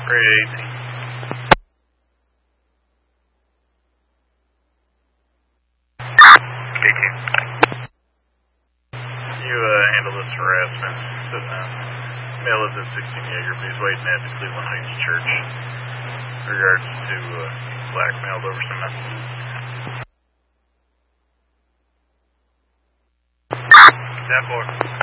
Grade 18. You handle this harassment. Male is at 16 Yeager. Please waiting at the Cleveland Heights Church. Regards to blackmailed over some messages. 10-4.